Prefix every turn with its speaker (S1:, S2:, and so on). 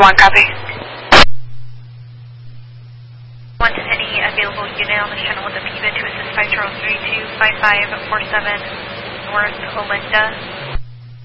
S1: 1, copy.
S2: Want any available unit on the channel with a PIVA to assist Flight Charles 325547 North Olinda.